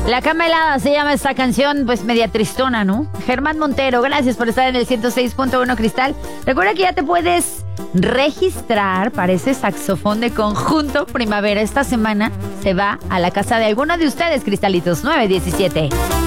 La cama helada se llama esta canción, pues media tristona, ¿no? Germán Montero, gracias por estar en el 106.1 Cristal. Recuerda que ya te puedes registrar para ese saxofón de conjunto primavera. Esta semana se va a la casa de alguno de ustedes, Cristalitos 917.